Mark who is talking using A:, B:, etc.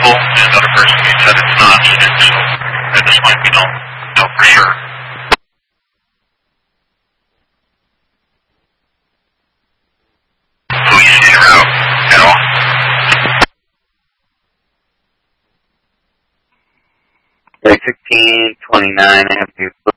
A: reliable, and the other person said it's not, so at this point we don't know for sure. Police en route at all?
B: Like 1629, I have to